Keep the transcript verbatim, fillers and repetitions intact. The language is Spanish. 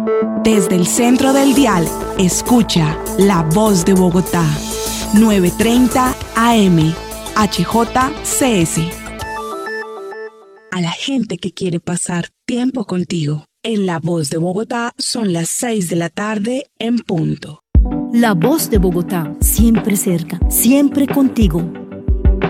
Desde el centro del dial, escucha La Voz de Bogotá, novecientos treinta A M, H J C S. A la gente que quiere pasar tiempo contigo. En La Voz de Bogotá son las seis de la tarde en punto. La Voz de Bogotá, siempre cerca, siempre contigo.